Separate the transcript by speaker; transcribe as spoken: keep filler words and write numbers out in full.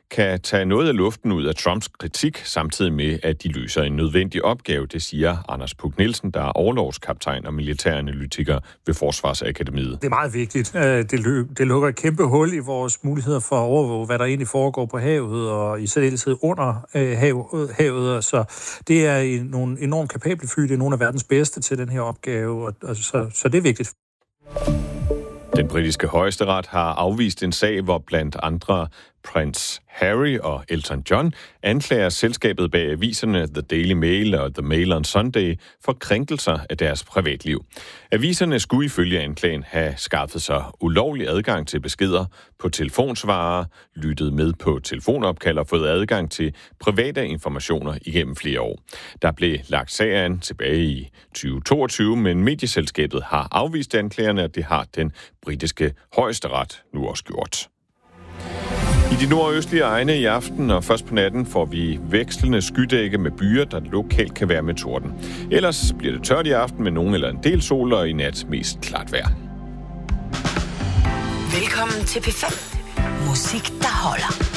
Speaker 1: kan tage noget af luften ud af Trumps kritik, samtidig med, at de løser en nødvendig opgave, det siger Anders Puk Nielsen, der er overlovskaptajn og militæranalytiker ved Forsvarsakademiet.
Speaker 2: Det er meget vigtigt. Det, løb, det lukker et kæmpe hul i vores muligheder for at overvåge, hvad der egentlig foregår på havet, og i særdeleshed under hav, havet. Så det er nogle enormt kapable fly, det er nogle af verdens bedste til den her opgave, og, og så, så det er vigtigt.
Speaker 1: Den britiske højesteret har afvist en sag, hvor blandt andre prins Harry og Elton John anklager selskabet bag aviserne The Daily Mail og The Mail on Sunday for krænkelser af deres privatliv. Aviserne skulle ifølge anklagen have skaffet sig ulovlig adgang til beskeder på telefonsvarere, lyttet med på telefonopkald og fået adgang til private informationer igennem flere år. Der blev lagt sag an tilbage i tyve toogtyve, men medieselskabet har afvist anklagerne, og det har den britiske højesteret nu også gjort. I de nordøstlige egne i aften og først på natten får vi vekslende skydække med byer, der lokalt kan være med torden. Ellers bliver det tørt i aften med nogen eller en del sol, og i nat mest klart vejr.
Speaker 3: Velkommen til P fem. Musik, der holder.